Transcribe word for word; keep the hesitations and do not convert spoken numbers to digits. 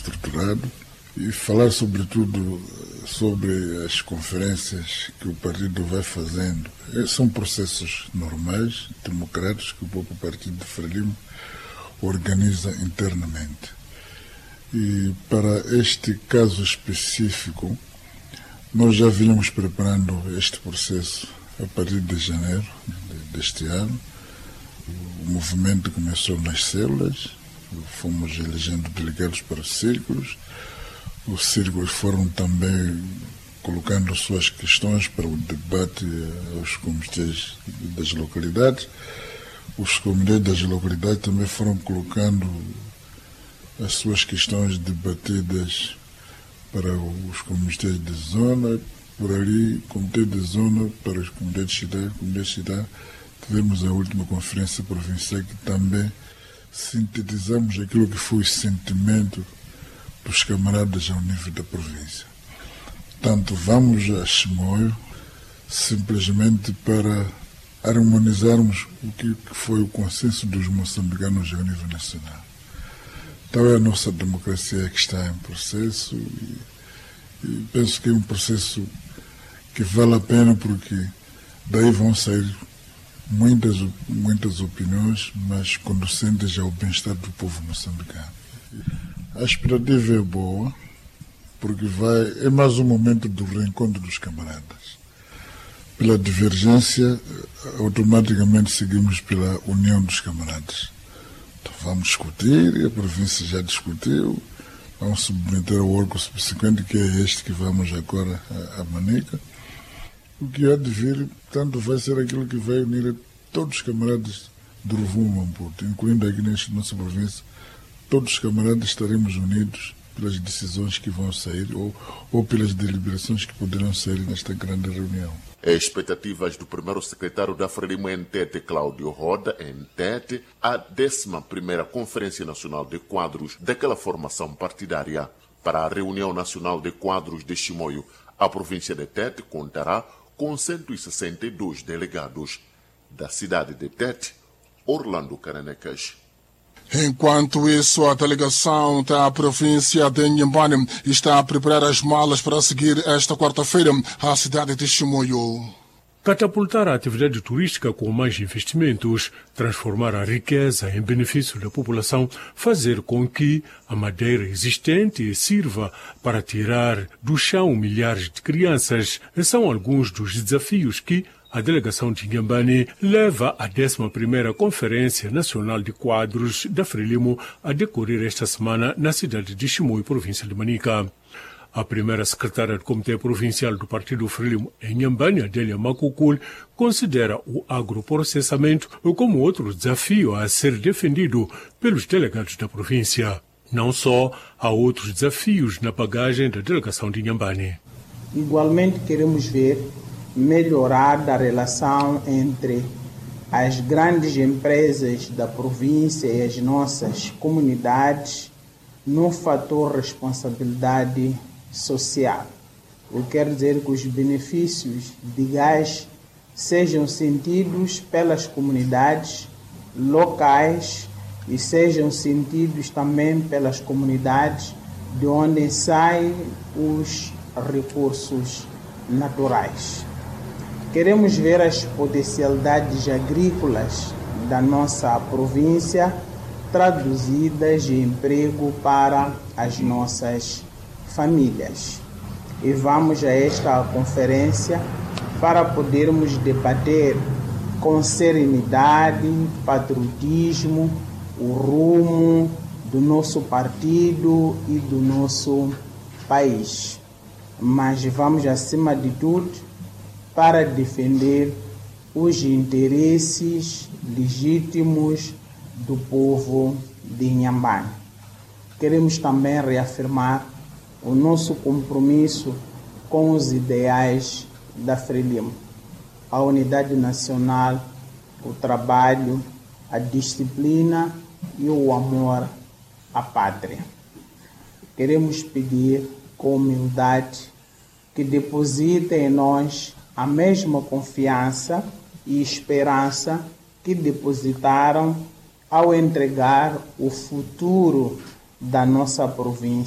estruturado e falar sobretudo sobre as conferências que o partido vai fazendo. São processos normais, democráticos, que o próprio partido de Frelimo organiza internamente. E para este caso específico, nós já vínhamos preparando este processo a partir de janeiro deste ano. O movimento começou nas células, fomos elegendo delegados para os círculos, os círculos foram também colocando suas questões para o debate aos comitês das localidades. Os comitês das localidades também foram colocando as suas questões debatidas para os comitês de zona, por ali, comitê de zona para os comitês de cidade, comitê de cidade. Tivemos a última conferência provincial que também sintetizamos aquilo que foi o sentimento dos camaradas ao nível da província. Portanto, vamos a Chimoio simplesmente para harmonizarmos o que foi o consenso dos moçambicanos ao nível nacional. Então é a nossa democracia que está em processo e, e penso que é um processo que vale a pena porque daí vão sair muitas, muitas opiniões, mas conducentes ao bem-estar do povo moçambicano. A expectativa é boa porque vai, é mais um momento do reencontro dos camaradas. Pela divergência, automaticamente seguimos pela união dos camaradas. Então vamos discutir, e a província já discutiu, vamos submeter ao órgão subsequente, que é este que vamos agora a, a Manica. O que há de vir, portanto, vai ser aquilo que vai unir todos os camaradas do Rovuma Maputo, incluindo aqui nesta nossa província. Todos os camaradas estaremos unidos pelas decisões que vão sair ou, ou pelas deliberações que poderão sair nesta grande reunião. As expectativas do primeiro secretário da Frelimo em Tete, Cláudio Roda, em Tete, a décima primeira Conferência Nacional de Quadros daquela formação partidária. Para a Reunião Nacional de Quadros de Chimoio, a província de Tete contará com cento e sessenta e dois delegados. Da cidade de Tete, Orlando Caranecas. Enquanto isso, a delegação da província de Inhambane está a preparar as malas para seguir esta quarta-feira à cidade de Chimoio. Catapultar a atividade turística com mais investimentos, transformar a riqueza em benefício da população, fazer com que a madeira existente sirva para tirar do chão milhares de crianças, são alguns dos desafios que a delegação de Inhambane leva à décima primeira Conferência Nacional de Quadros da Frelimo a decorrer esta semana na cidade de Chimoio, província de Manica. A primeira secretária do Comitê Provincial do Partido Frelimo em Inhambane, Adélia Macucul, considera o agroprocessamento como outro desafio a ser defendido pelos delegados da província. Não só, há outros desafios na bagagem da delegação de Inhambane. Igualmente queremos ver melhorada a relação entre as grandes empresas da província e as nossas comunidades no fator responsabilidade social. Eu quero dizer que os benefícios de gás sejam sentidos pelas comunidades locais e sejam sentidos também pelas comunidades de onde saem os recursos naturais. Queremos ver as potencialidades agrícolas da nossa província traduzidas em emprego para as nossas famílias. E vamos a esta conferência para podermos debater com serenidade, patriotismo, o rumo do nosso partido e do nosso país. Mas vamos, acima de tudo, para defender os interesses legítimos do povo de Inhambane. Queremos também reafirmar o nosso compromisso com os ideais da Frelimo, a unidade nacional, o trabalho, a disciplina e o amor à pátria. Queremos pedir com humildade que depositem em nós a mesma confiança e esperança que depositaram ao entregar o futuro da nossa província